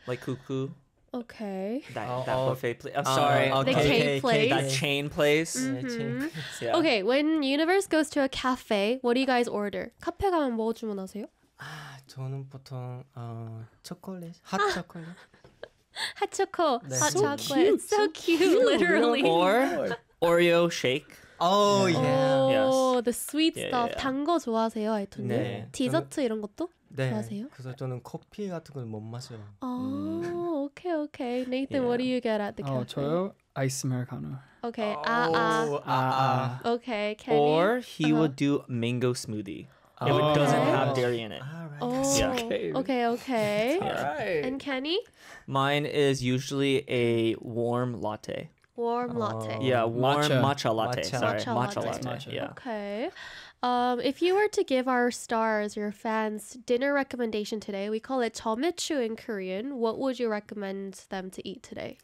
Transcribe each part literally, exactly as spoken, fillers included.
like cuckoo. Okay. That Oh, that oh. buffet place. I'm Oh, sorry. okay, The cake okay, place. That chain place. Mhm. Yeah. Okay, when Universe goes to a cafe, what do you guys order? 카페 가면 뭐 주문하세요? 아, 저는 보통 어, 초콜릿, 핫 초콜릿. Hot choco, 네. hot So chocolate. So cute, literally. Or Oreo shake. Oh yeah. Oh, the sweet Yeah, stuff. yeah, yeah. 단 거 좋아하세요, 아이토님? 네. 디저트 이런 것도 네. 좋아하세요? 그래서 저는 커피 같은 걸 못 마셔요. Oh, okay, okay. Nathan, what do you get at the 어, cafe? 저요? 아이스 아메리카노. Okay, ah, ah. 아, 아. Okay, Kenny. Or he Uh-huh. would do mango smoothie. If Oh. it doesn't Okay. have dairy in it. Alright. Oh, Yeah. okay, okay. okay. Alright. And Kenny? Mine is usually a warm latte. Warm latte. Yeah, warm matcha, Matcha. latte. Matcha. Sorry, Matcha matcha, latte. latte. Matcha. Yeah. Okay. Um, if you were to give our stars, your fans, dinner recommendation today, we call it 점매추 in Korean. What would you recommend them to eat today?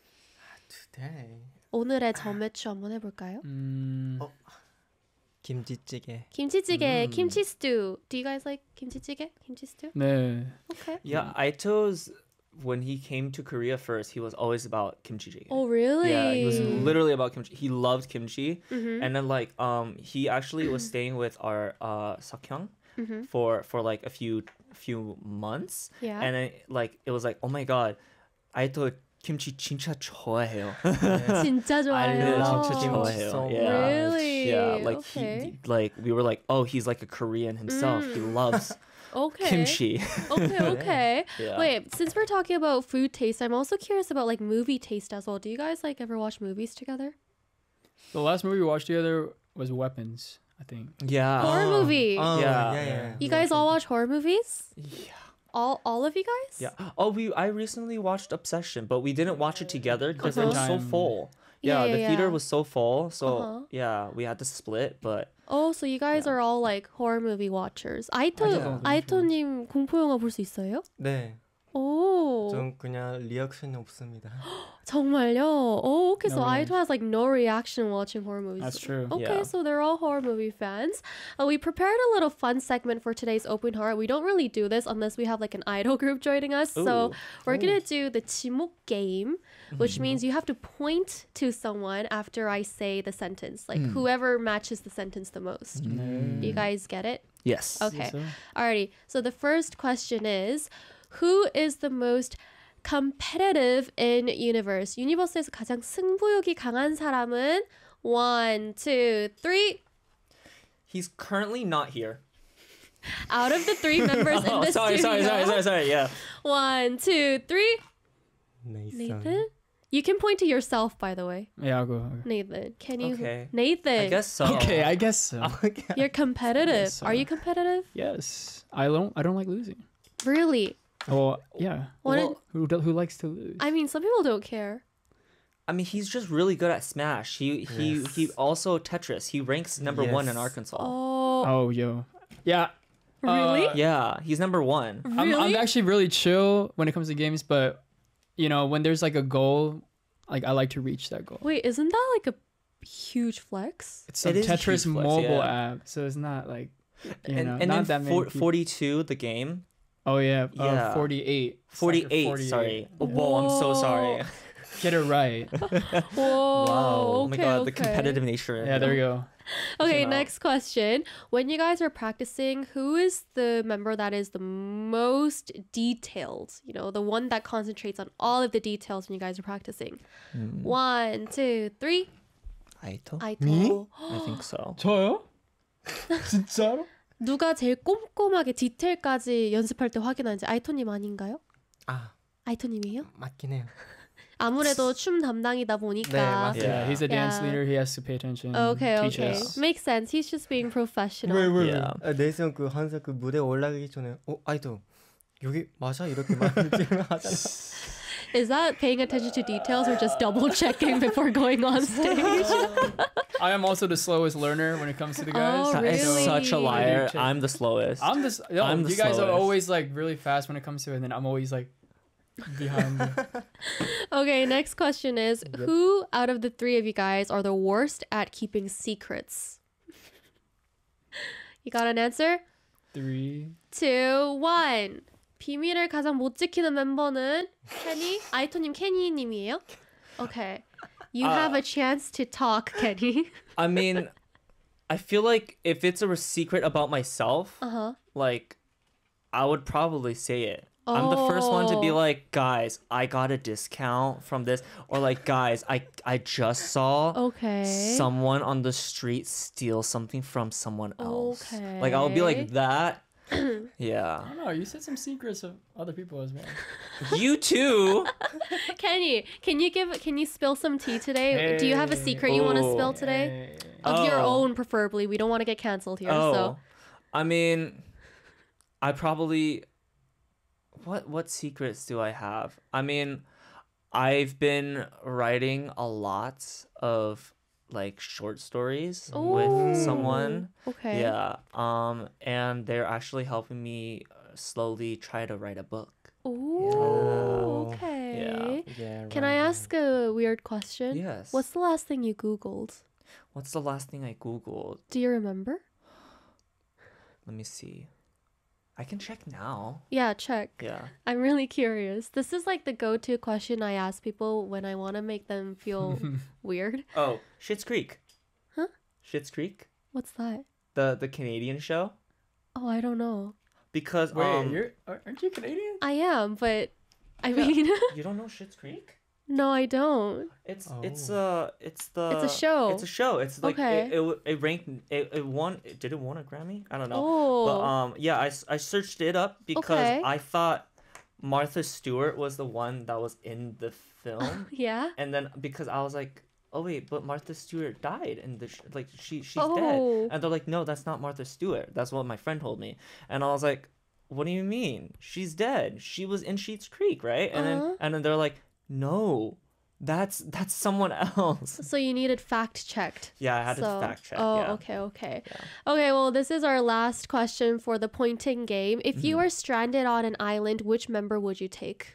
Today. 오늘의 점매추 한번 해볼까요? 음, 어, 김치찌개. 김치찌개, kimchi stew. Do you guys like kimchi찌개? Kimchi stew? 네. Okay. Yeah, Aito's when he came to Korea first, he was always about kimchi jjigae. Oh, really? Yeah, he was literally about kimchi. He loved kimchi, Mhm. and then like um he actually was staying with our uh Seokhyung Mhm. for for like a few few months, Yeah. and then like it was like oh my god, Aito kimchi 진짜 좋아해요. 진짜 I 좋아요. love 진짜 kimchi 좋아해요. so Yeah. much. Really? Yeah, like okay. he like we were like oh he's like a Korean himself. He loves Okay. kimchi. Okay, okay. Yeah. Wait, since we're talking about food taste, I'm also curious about like movie taste as well. Do you guys like ever watch movies together? The last movie we watched together was Weapons, I think. Yeah. Horror movie. Oh, Yeah. yeah, yeah. You guys all watch horror movies? Yeah. All all of you guys? Yeah. Oh, we I recently watched Obsession, but we didn't watch it together because it was so Uh-huh. full. Yeah, Yeah, yeah, the theater yeah. was so full, so Uh-huh. yeah, we had to split. But Oh, so you guys Yeah. are all like horror movie watchers. 아이토 맞아요. 아이토님 공포 영화 볼 수 있어요? 네. 오, 전 그냥 리액션이 없습니다. 정말요? Oh, okay. So No Aito has like no reaction watching horror movies. That's true. Okay, Yeah. so they're all horror movie fans. Uh, we prepared a little fun segment for today's open heart. We don't really do this unless we have like an idol group joining us. So Ooh. we're gonna do the 지목 game, which means you have to point to someone after I say the sentence. Like whoever matches the sentence the most. Do you guys get it? yes. Okay. So, Alrighty. So the first question is, who is the most competitive in universe? 유니버스에서 가장 승부욕이 강한 사람은 one, two, three. He's currently not here. Out of the three members in Oh, the sorry, studio. sorry, sorry, sorry, sorry. Yeah. One, two, three. 네이선. Nathan? You can point to yourself, by the way. yeah, I'll go. I'll go. Nathan, can you? Okay. Nathan, I guess so. Okay, I guess so. you're competitive. Yes, sir. Are you competitive? Yes, I don't. I don't like losing. Really? Well, yeah. What Well, Who do, who likes to lose? I mean, some people don't care. I mean, he's just really good at Smash. He he Yes. he also Tetris. He ranks number one in Yes. Arkansas. Oh, oh, yo, yeah. really? Uh, Yeah, he's number one. I'm, really? I'm actually really chill when it comes to games, but you know, when there's like a goal, like I like to reach that goal. Wait, isn't that like a huge flex? It's a It is a Tetris huge flex, mobile yeah. app, so it's not like you and know, and not then that for, many. people. forty-two, the game. Oh yeah, uh, Yeah. forty-eight. forty-eight, Sector sorry. Oh, whoa, I'm so sorry. Get it right. Whoa. Wow. Oh my okay, god, okay. the competitive nature. Yeah, there we go. Okay, Wow. next question. When you guys are practicing, who is the member that is the most detailed? You know, the one that concentrates on all of the details when you guys are practicing. Hmm. One, two, three. Aito? 아이토. I think so. 저요? 진짜로? 누가 제일 꼼꼼하게 디테일까지 연습할 때 확인하는지 아이토님 아닌가요? 아, 아이토님이에요? 맞긴 해요. 아무래도 춤 담당이다 보니까. 네, 맞아요. Yeah, he's a dance Yeah. leader. He has to pay attention. Okay, teach okay. us. Makes sense. He's just being professional. 왜, 왜, Yeah. 왜? 아, 네이선 그 항상 그 무대 올라가기 전에 어, 아이도 여기 맞아? 이렇게 말하잖아. Is that paying attention to details or just double checking before going on stage? I am also the slowest learner when it comes to the guys. Oh, That is really? such a liar. Check. I'm the slowest. I'm this. Yo, I'm the you guys are slowest. always like really fast when it comes to it, and then I'm always like behind. The, Okay, next question is who out of the three of you guys are the worst at keeping secrets? You got an answer? three. Two, one. 비밀을 가장 못 지키는 멤버는 케니? 아이토님 케니님이에요? Okay. You Uh, have a chance to talk, Kenny. I mean, I feel like if it's a secret about myself, Uh-huh. like, I would probably say it. I'm the first one to be Oh. like, guys, I got a discount from this, or like, guys, I I just saw Okay. someone on the street steal something from someone else. Okay. Like, I'll be like that. Yeah. I don't know. You said some secrets of other people as well. You too. Kenny, can you give can you spill some tea today? Do you have a secret you want to Oh. spill today? Of your Oh. own preferably. We don't want to get canceled here. Oh, So I mean, I probably. What what secrets do I have? I mean, I've been writing a lot of like short stories with Ooh. someone. okay. Yeah. Um, and they're actually helping me uh, slowly try to write a book. Ooh, Yeah. okay. Yeah. Can I right. ask a weird question? Yes. What's the last thing you Googled? What's the last thing I googled? Do you remember? Let me see. I can check now. Yeah, check. Yeah. I'm really curious. This is like the go-to question I ask people when I want to make them feel weird. Oh, Schitt's Creek. Huh? Schitt's Creek, What's that? the the Canadian show. Oh, I don't know. Because Wait, um, you're aren't you Canadian? I am, but I Yeah. mean, you don't know Schitt's Creek? no, I don't. It's Oh. it's uh it's the It's a show. It's a show. It's like Okay. it, it it ranked it, it won did it won a Grammy? I don't know. Oh, But um yeah, I, s- I searched it up because Okay. I thought Martha Stewart was the one that was in the film, yeah. and then because I was like, oh wait, but Martha Stewart died in the sh- like she she's Oh. dead, and they're like, no, that's not Martha Stewart. That's what my friend told me, and I was like, what do you mean? She's dead. She was in Schitt's Creek, right? And Uh-huh. then and then they're like, no, that's that's someone else. So you needed fact checked. Yeah, I had So- to fact check. Oh, yeah. okay, okay. Yeah. Okay, well, this is our last question for the pointing game. If you Mhm. were stranded on an island, which member would you take?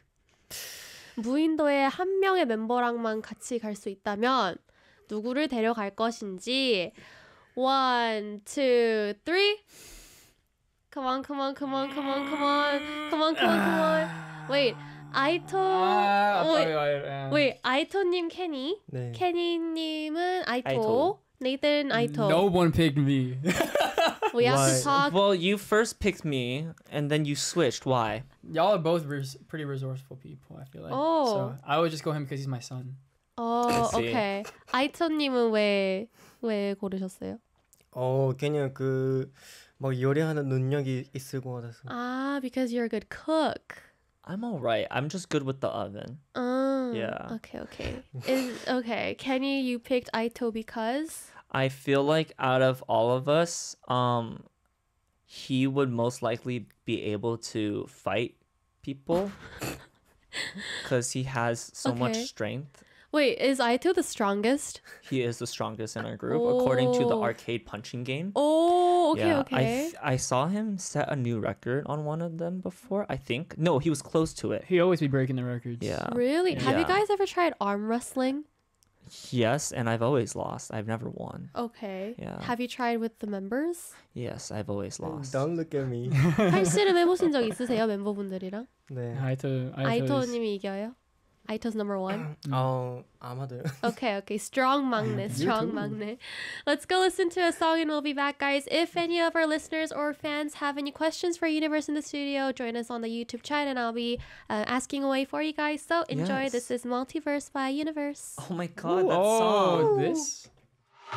무인도에 한 명의 멤버랑만 같이 갈 수 있다면 누구를 데려갈 것인지. One, two, three. Come on, come on, come on, come on, come on, come on, come on, come on. Wait, 아이토. Ah, wait, probably, uh, wait, 아이토님 케니. 네. 케니님은 아이토. 아이토. 네이튼 아이토. No one picked me. We have Why? to talk. Well, you first picked me, and then you switched. Why? Y'all are both res- pretty resourceful people. I feel like. Oh. So I would just go him because he's my son. 어, I see. 오케이. 아이토님은 왜, 왜 고르셨어요? 어, 그냥 그막 요리하는 능력이 있을 것 같아서. 아, because you're a good cook. I'm alright. I'm just good with the oven. 아, Yeah. Okay, okay. Is, okay. Kenny, you picked Aito because? I feel like out of all of us, um, he would most likely be able to fight people because he has so much Okay. strength. Wait, is Aito the strongest? He is the strongest in our group, according to the Oh. arcade punching game. Oh, okay, yeah, I okay. th- I saw him set a new record on one of them before. I think no, he was close to it. He always be breaking the records. Yeah. Really? Have you Yeah. guys ever tried arm wrestling? Yes, and I've always lost. I've never won. Okay. Yeah. Have you tried with the members? Yes, I've always lost. Don't look at me. 팔씨름 해보신 적 있으세요, 멤버분들이랑? 네. Aito, Aito is- 아이토님이 이겨요? 아이토's number one? 어, 아마도요. Okay, okay. Strong 막내, strong 막내. Let's go listen to a song and we'll be back, guys. If any of our listeners or fans have any questions for Universe in the Studio, join us on the YouTube chat and I'll be uh, asking away for you guys. So enjoy. Yes. This is Multiverse by Universe. Oh my god, that oh, song. this.